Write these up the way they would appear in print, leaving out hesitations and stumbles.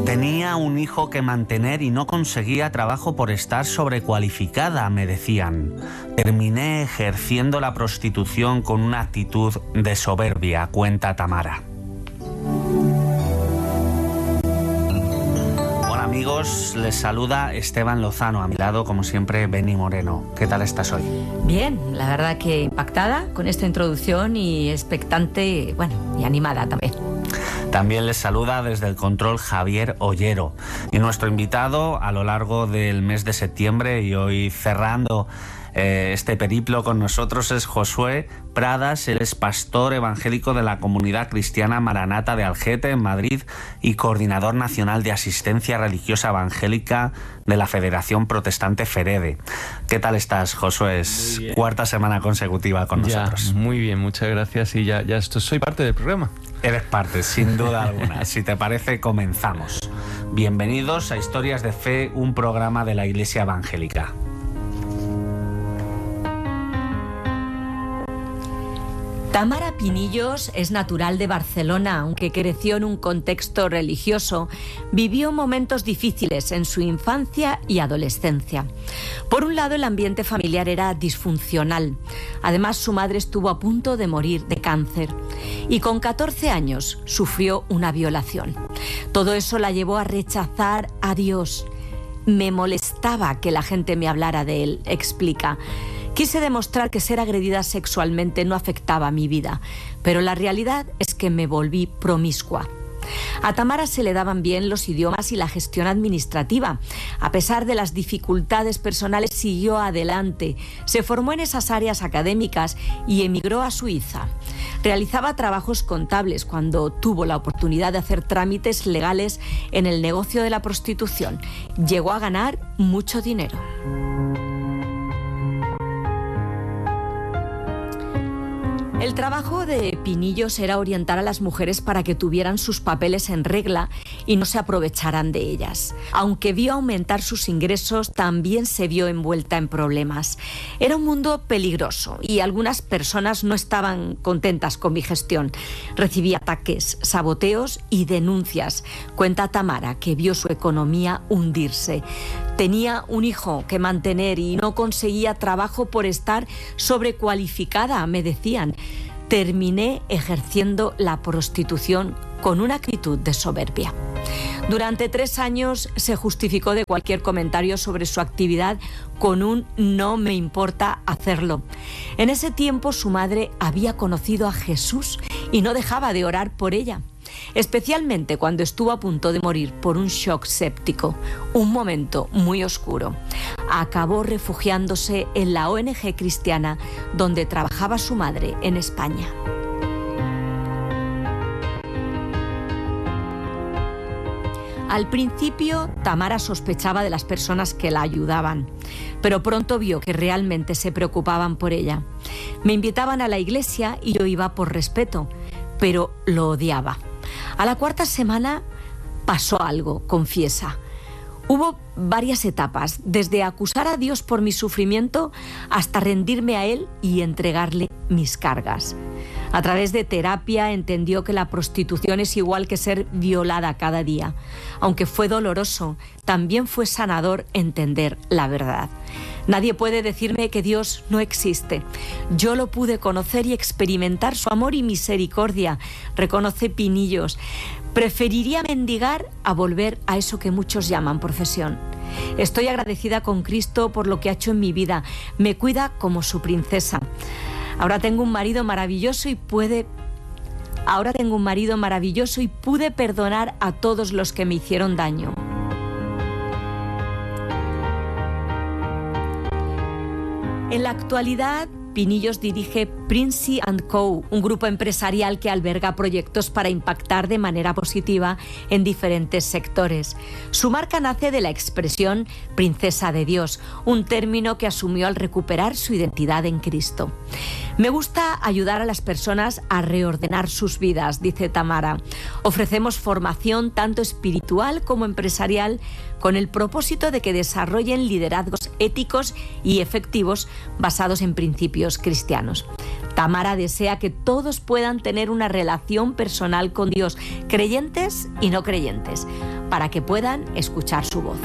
Tenía un hijo que mantener y no conseguía trabajo por estar sobrecualificada, me decían. Terminé ejerciendo la prostitución con una actitud de soberbia, cuenta Tamara. Hola amigos, les saluda Esteban Lozano. A mi lado, como siempre, Beni Moreno. ¿Qué tal estás hoy? Bien, la verdad que impactada con esta introducción y expectante, y animada también. También les saluda desde el control Javier Ollero. Y nuestro invitado a lo largo del mes de septiembre y hoy cerrando este periplo con nosotros es Josué Pradas. Él es pastor evangélico de la Comunidad Cristiana Maranata de Algete, en Madrid, y coordinador nacional de asistencia religiosa evangélica de la Federación Protestante FEREDE. ¿Qué tal estás, Josué? Es cuarta semana consecutiva con nosotros. Muy bien, muchas gracias. Y ya soy parte del programa. Eres parte, sin duda alguna. Si te parece, comenzamos. Bienvenidos a Historias de Fe, un programa de la Iglesia Evangélica. Tamara Pinillos es natural de Barcelona, aunque creció en un contexto religioso. Vivió momentos difíciles en su infancia y adolescencia. Por un lado, el ambiente familiar era disfuncional. Además, su madre estuvo a punto de morir de cáncer. Y con 14 años sufrió una violación. Todo eso la llevó a rechazar a Dios. Me molestaba que la gente me hablara de él, explica. Quise demostrar que ser agredida sexualmente no afectaba mi vida, pero la realidad es que me volví promiscua. A Tamara se le daban bien los idiomas y la gestión administrativa. A pesar de las dificultades personales, siguió adelante. Se formó en esas áreas académicas y emigró a Suiza. Realizaba trabajos contables cuando tuvo la oportunidad de hacer trámites legales en el negocio de la prostitución. Llegó a ganar mucho dinero. El trabajo de Pinillos era orientar a las mujeres para que tuvieran sus papeles en regla y no se aprovecharan de ellas. Aunque vio aumentar sus ingresos, también se vio envuelta en problemas. Era un mundo peligroso y algunas personas no estaban contentas con mi gestión. Recibí ataques, saboteos y denuncias. Cuenta Tamara, que vio su economía hundirse. Tenía un hijo que mantener y no conseguía trabajo por estar sobrecualificada, me decían. Terminé ejerciendo la prostitución con una actitud de soberbia. Durante 3 años se justificó de cualquier comentario sobre su actividad con un no me importa hacerlo. En ese tiempo su madre había conocido a Jesús y no dejaba de orar por ella. Especialmente cuando estuvo a punto de morir por un shock séptico, un momento muy oscuro. Acabó refugiándose en la ONG cristiana donde trabajaba su madre en España. Al principio, Tamara sospechaba de las personas que la ayudaban, pero pronto vio que realmente se preocupaban por ella. Me invitaban a la iglesia y yo iba por respeto, pero lo odiaba. A la 4ª semana pasó algo, confiesa. Hubo varias etapas, desde acusar a Dios por mi sufrimiento hasta rendirme a Él y entregarle mis cargas. A través de terapia entendió que la prostitución es igual que ser violada cada día. Aunque fue doloroso, también fue sanador entender la verdad. Nadie puede decirme que Dios no existe. Yo lo pude conocer y experimentar su amor y misericordia, reconoce Pinillos. Preferiría mendigar a volver a eso que muchos llaman profesión. Estoy agradecida con Cristo por lo que ha hecho en mi vida. Me cuida como su princesa. Ahora tengo un marido maravilloso y pude perdonar a todos los que me hicieron daño. En la actualidad, Pinillos dirige Prince & Co., un grupo empresarial que alberga proyectos para impactar de manera positiva en diferentes sectores. Su marca nace de la expresión Princesa de Dios, un término que asumió al recuperar su identidad en Cristo. Me gusta ayudar a las personas a reordenar sus vidas, dice Tamara. Ofrecemos formación tanto espiritual como empresarial con el propósito de que desarrollen liderazgos éticos y efectivos basados en principios cristianos. Tamara desea que todos puedan tener una relación personal con Dios, creyentes y no creyentes. para que puedan escuchar su voz.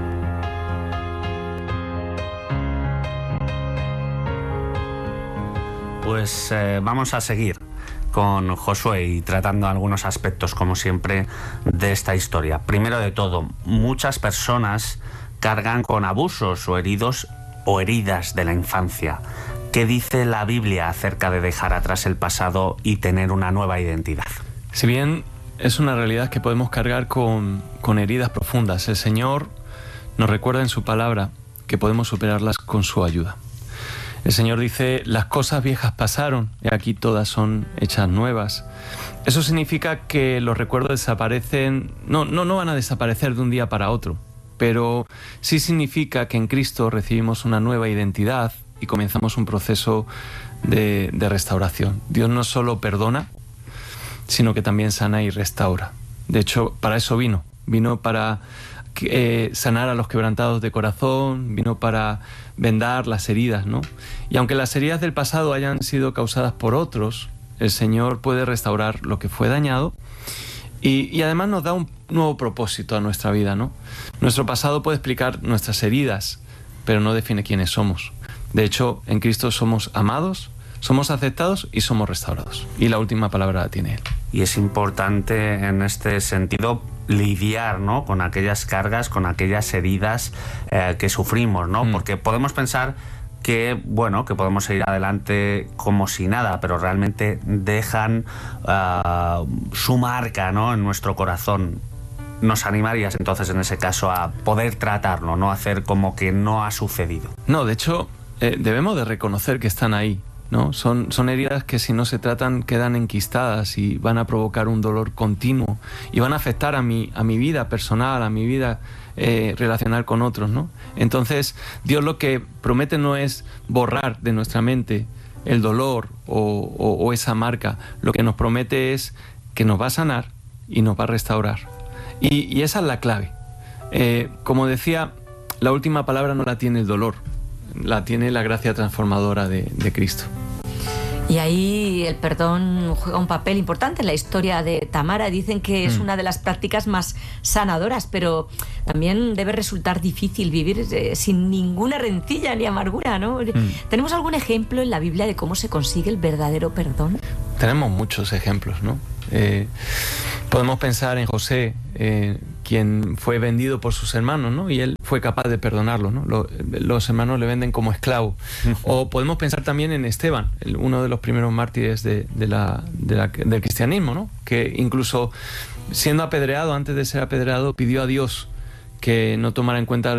Pues vamos a seguir con Josué y tratando algunos aspectos, como siempre, de esta historia. Primero de todo, muchas personas cargan con abusos o heridas de la infancia. ¿Qué dice la Biblia acerca de dejar atrás el pasado y tener una nueva identidad? Si bien es una realidad que podemos cargar con heridas profundas, el Señor nos recuerda en su palabra que podemos superarlas con su ayuda. El Señor dice, las cosas viejas pasaron y aquí todas son hechas nuevas. Eso significa que los recuerdos desaparecen, no van a desaparecer de un día para otro, pero sí significa que en Cristo recibimos una nueva identidad y comenzamos un proceso de restauración. Dios no solo perdona, sino que también sana y restaura. De hecho, para eso vino para sanar a los quebrantados de corazón, vino para vendar las heridas, ¿no? Y aunque las heridas del pasado hayan sido causadas por otros, el Señor puede restaurar lo que fue dañado y además nos da un nuevo propósito a nuestra vida, ¿no? Nuestro pasado puede explicar nuestras heridas, pero no define quiénes somos. De hecho, en Cristo somos amados, somos aceptados y somos restaurados. Y la última palabra la tiene Él. Y es importante en este sentido lidiar, ¿no?, con aquellas cargas, con aquellas heridas que sufrimos, ¿no? Porque podemos pensar que, bueno, que podemos seguir adelante como si nada, pero realmente dejan su marca, ¿no?, en nuestro corazón. ¿Nos animarías entonces en ese caso a poder tratarlo, no hacer como que no ha sucedido? No, de hecho, debemos de reconocer que están ahí, ¿no? Son heridas que si no se tratan quedan enquistadas y van a provocar un dolor continuo y van a afectar a mi vida personal, a mi vida relacional con otros, ¿no? Entonces, Dios lo que promete no es borrar de nuestra mente el dolor o esa marca. Lo que nos promete es que nos va a sanar y nos va a restaurar. Y esa es la clave. Como decía, la última palabra no la tiene el dolor, la tiene la gracia transformadora de Cristo. Y ahí el perdón juega un papel importante en la historia de Tamara. Dicen que es una de las prácticas más sanadoras, pero también debe resultar difícil vivir sin ninguna rencilla ni amargura, ¿no? ¿Tenemos algún ejemplo en la Biblia de cómo se consigue el verdadero perdón? Tenemos muchos ejemplos, ¿no? Podemos pensar en José, quien fue vendido por sus hermanos, ¿no? Y él fue capaz de perdonarlo, ¿no? Los hermanos le venden como esclavo. O podemos pensar también en Esteban, uno de los primeros mártires del cristianismo, ¿no? Que incluso siendo apedreado, antes de ser apedreado, pidió a Dios que no tomara en cuenta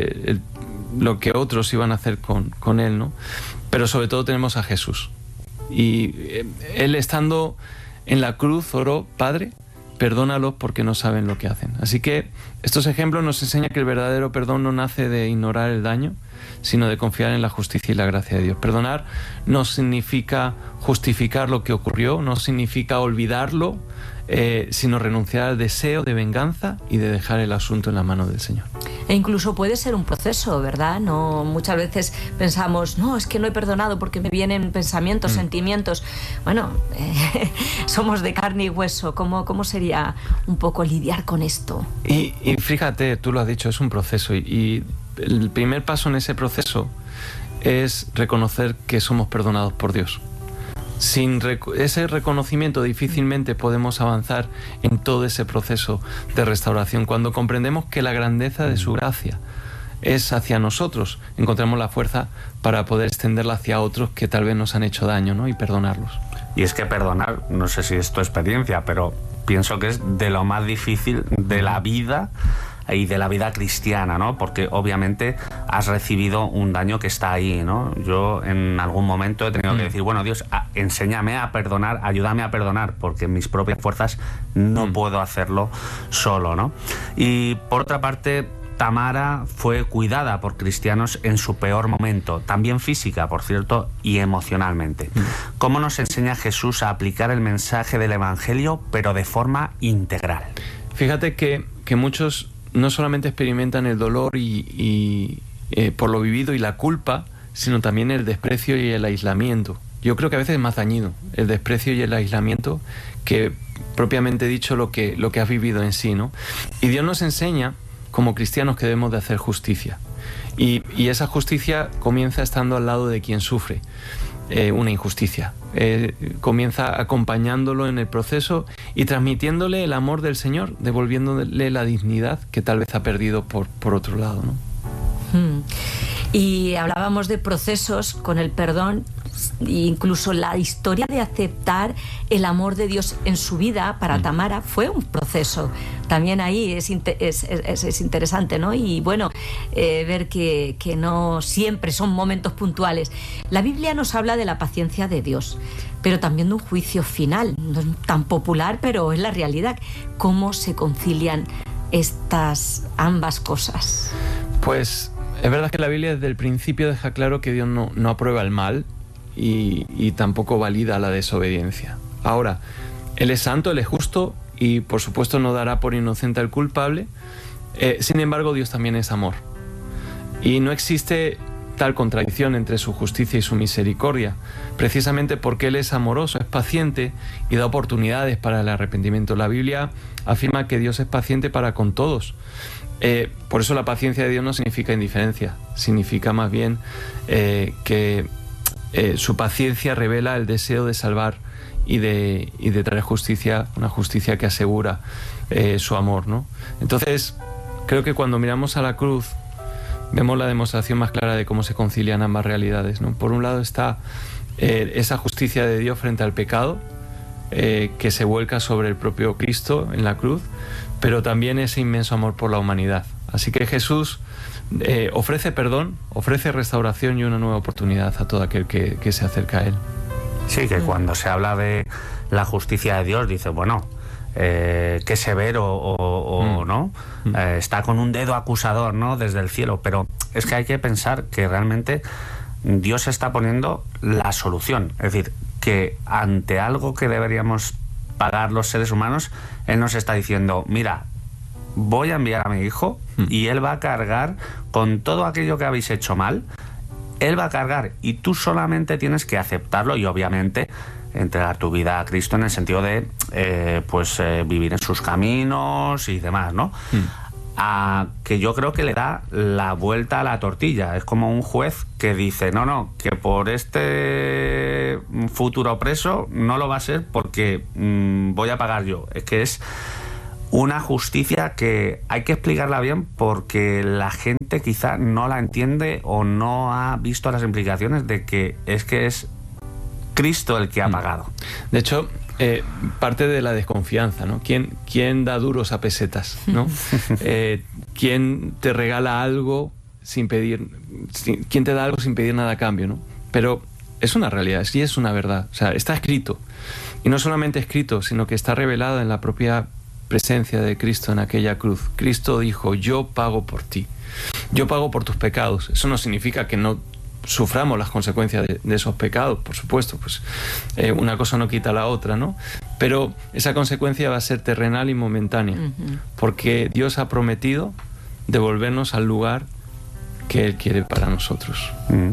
lo que otros iban a hacer con él, ¿no? Pero sobre todo tenemos a Jesús. Y él, estando en la cruz, oró: Padre, perdónalos porque no saben lo que hacen. Así que estos ejemplos nos enseñan que el verdadero perdón no nace de ignorar el daño, sino de confiar en la justicia y la gracia de Dios. Perdonar no significa justificar lo que ocurrió, no significa olvidarlo, sino renunciar al deseo de venganza y de dejar el asunto en la mano del Señor. E incluso puede ser un proceso, ¿verdad? No, muchas veces pensamos, no, es que no he perdonado porque me vienen pensamientos, sentimientos. Bueno, somos de carne y hueso. ¿Cómo sería un poco lidiar con esto? Y fíjate, tú lo has dicho, es un proceso. Y el primer paso en ese proceso es reconocer que somos perdonados por Dios. Sin ese reconocimiento difícilmente podemos avanzar en todo ese proceso de restauración. Cuando comprendemos que la grandeza de su gracia es hacia nosotros, encontramos la fuerza para poder extenderla hacia otros que tal vez nos han hecho daño, ¿no? Y perdonarlos. Y es que perdonar, no sé si es tu experiencia, pero pienso que es de lo más difícil de la vida y de la vida cristiana, ¿no? Porque obviamente has recibido un daño que está ahí, ¿no? Yo en algún momento he tenido que decir, bueno, Dios, enséñame a perdonar, ayúdame a perdonar, porque en mis propias fuerzas no puedo hacerlo solo, ¿no? Y por otra parte, Tamara fue cuidada por cristianos en su peor momento, también física, por cierto, y emocionalmente. ¿Cómo nos enseña Jesús a aplicar el mensaje del Evangelio, pero de forma integral? Fíjate que muchos no solamente experimentan el dolor y por lo vivido y la culpa, sino también el desprecio y el aislamiento. Yo creo que a veces es más dañino el desprecio y el aislamiento que propiamente dicho lo que has vivido en sí, ¿no? Y Dios nos enseña como cristianos que debemos de hacer justicia. Y esa justicia comienza estando al lado de quien sufre una injusticia. Comienza acompañándolo en el proceso y transmitiéndole el amor del Señor, devolviéndole la dignidad que tal vez ha perdido por otro lado, ¿no? Y hablábamos de procesos con el perdón, incluso la historia de aceptar el amor de Dios en su vida para Tamara fue un proceso. También ahí es interesante, ¿no? Y bueno, ver que no siempre son momentos puntuales. La Biblia nos habla de la paciencia de Dios, pero también de un juicio final. No es tan popular, pero es la realidad. ¿Cómo se concilian estas ambas cosas? Pues es verdad que la Biblia desde el principio deja claro que Dios no aprueba el mal y tampoco valida la desobediencia. Ahora, Él es santo, Él es justo y por supuesto no dará por inocente al culpable. Sin embargo, Dios también es amor. Y no existe tal contradicción entre su justicia y su misericordia, precisamente porque Él es amoroso, es paciente y da oportunidades para el arrepentimiento. La Biblia afirma que Dios es paciente para con todos. Por eso la paciencia de Dios no significa indiferencia, significa más bien que su paciencia revela el deseo de salvar y de traer justicia, una justicia que asegura su amor, ¿no? Entonces, creo que cuando miramos a la cruz vemos la demostración más clara de cómo se concilian ambas realidades, ¿no? Por un lado está esa justicia de Dios frente al pecado, que se vuelca sobre el propio Cristo en la cruz, pero también ese inmenso amor por la humanidad. Así que Jesús ofrece perdón, ofrece restauración y una nueva oportunidad a todo aquel que se acerca a Él. Sí, que cuando se habla de la justicia de Dios, dice, bueno, qué severo ¿no? Está con un dedo acusador, ¿no? Desde el cielo, pero es que hay que pensar que realmente Dios está poniendo la solución, es decir, que ante algo que deberíamos pagar los seres humanos, Él nos está diciendo, mira, voy a enviar a mi hijo y Él va a cargar con todo aquello que habéis hecho mal. Él va a cargar y tú solamente tienes que aceptarlo y obviamente entregar tu vida a Cristo en el sentido de vivir en sus caminos y demás, ¿no? Que yo creo que le da la vuelta a la tortilla. Es como un juez que dice, no, que por este futuro preso no lo va a ser porque voy a pagar yo. Es que es una justicia que hay que explicarla bien porque la gente quizá no la entiende o no ha visto las implicaciones de que es Cristo el que ha pagado. De hecho, parte de la desconfianza, ¿no? ¿Quién da duros a pesetas, ¿no? ¿Quién te regala algo sin pedir? ¿Quién te da algo sin pedir nada a cambio, ¿no? Pero es una realidad, sí es una verdad. O sea, está escrito. Y no solamente escrito, sino que está revelado en la propia presencia de Cristo en aquella cruz. Cristo dijo, yo pago por ti. Yo pago por tus pecados. Eso no significa que no suframos las consecuencias de esos pecados, por supuesto, pues una cosa no quita la otra, ¿no? Pero esa consecuencia va a ser terrenal y momentánea, porque Dios ha prometido devolvernos al lugar que Él quiere para nosotros.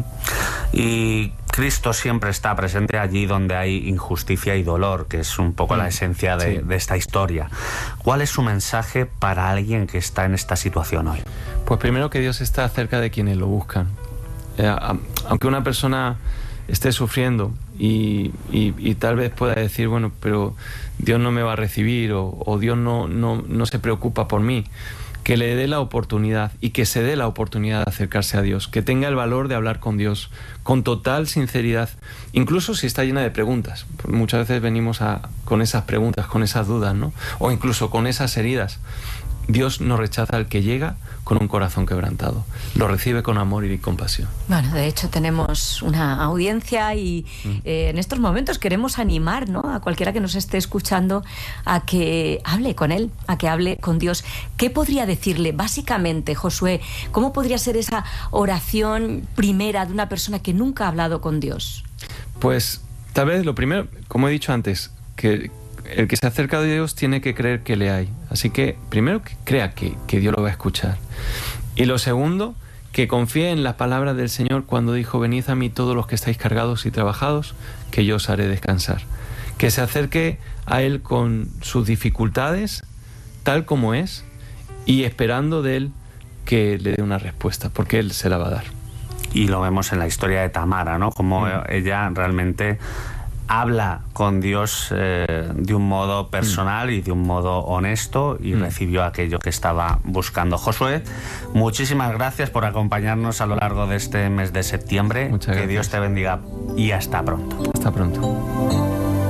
Y Cristo siempre está presente allí donde hay injusticia y dolor, que es un poco la esencia de esta historia. ¿Cuál es su mensaje para alguien que está en esta situación hoy? Pues primero que Dios está cerca de quienes lo buscan. Aunque una persona esté sufriendo y tal vez pueda decir, bueno, pero Dios no me va a recibir o Dios no se preocupa por mí, que le dé la oportunidad y que se dé la oportunidad de acercarse a Dios, que tenga el valor de hablar con Dios con total sinceridad, incluso si está llena de preguntas. Muchas veces venimos con esas preguntas, con esas dudas, ¿no? O incluso con esas heridas. Dios no rechaza al que llega con un corazón quebrantado. Lo recibe con amor y compasión. Bueno, de hecho tenemos una audiencia y en estos momentos queremos animar, ¿no?, a cualquiera que nos esté escuchando a que hable con Él, a que hable con Dios. ¿Qué podría decirle? Básicamente, Josué, ¿cómo podría ser esa oración primera de una persona que nunca ha hablado con Dios? Pues tal vez lo primero, como he dicho antes, que el que se acerca a Dios tiene que creer que le hay. Así que primero que crea que Dios lo va a escuchar. Y lo segundo, que confíe en las palabras del Señor cuando dijo: venid a mí todos los que estáis cargados y trabajados, que yo os haré descansar. Que se acerque a Él con sus dificultades, tal como es, y esperando de Él que le dé una respuesta, porque Él se la va a dar. Y lo vemos en la historia de Tamara, ¿no? Como ella realmente habla con Dios de un modo personal y de un modo honesto, y recibió aquello que estaba buscando. Josué, muchísimas gracias por acompañarnos a lo largo de este mes de septiembre. Muchas gracias. Que Dios te bendiga y hasta pronto. Hasta pronto.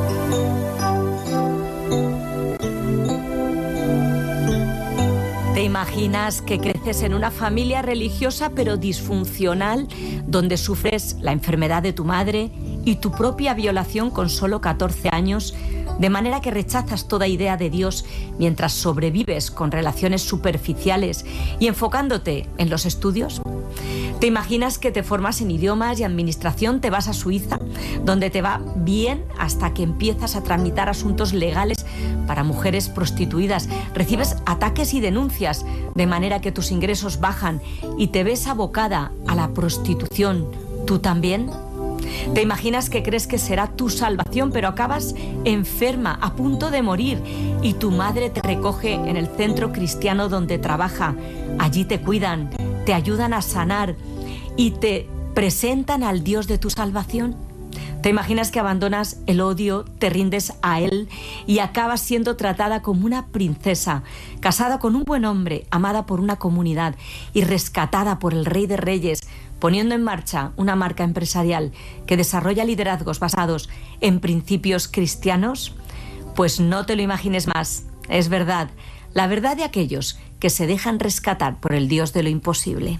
¿Te imaginas que creces en una familia religiosa pero disfuncional, donde sufres la enfermedad de tu madre y tu propia violación con solo 14 años, de manera que rechazas toda idea de Dios mientras sobrevives con relaciones superficiales y enfocándote en los estudios? ¿Te imaginas que te formas en idiomas y administración, te vas a Suiza, donde te va bien hasta que empiezas a tramitar asuntos legales para mujeres prostituidas, recibes ataques y denuncias, de manera que tus ingresos bajan y te ves abocada a la prostitución? ¿Tú también? ¿Te imaginas que crees que será tu salvación, pero acabas enferma, a punto de morir, y tu madre te recoge en el centro cristiano donde trabaja? Allí te cuidan, te ayudan a sanar y te presentan al Dios de tu salvación. ¿Te imaginas que abandonas el odio, te rindes a Él y acabas siendo tratada como una princesa, casada con un buen hombre, amada por una comunidad y rescatada por el Rey de Reyes, poniendo en marcha una marca empresarial que desarrolla liderazgos basados en principios cristianos? Pues no te lo imagines más. Es verdad, la verdad de aquellos que se dejan rescatar por el Dios de lo imposible.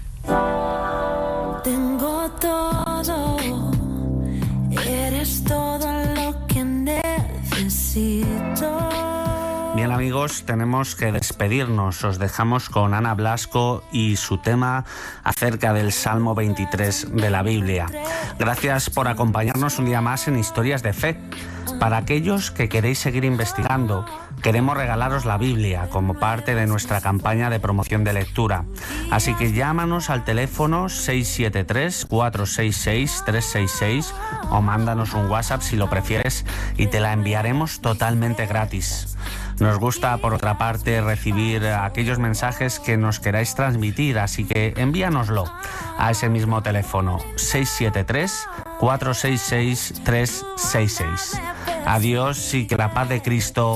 Tengo todo, eres todo lo que necesito. Bien, amigos, tenemos que despedirnos. Os dejamos con Ana Blasco y su tema acerca del Salmo 23 de la Biblia. Gracias por acompañarnos un día más en Historias de Fe. Para aquellos que queréis seguir investigando, queremos regalaros la Biblia como parte de nuestra campaña de promoción de lectura. Así que llámanos al teléfono 673-466-366 o mándanos un WhatsApp si lo prefieres y te la enviaremos totalmente gratis. Nos gusta, por otra parte, recibir aquellos mensajes que nos queráis transmitir, así que envíanoslo a ese mismo teléfono 673-466-366. Adiós y que la paz de Cristo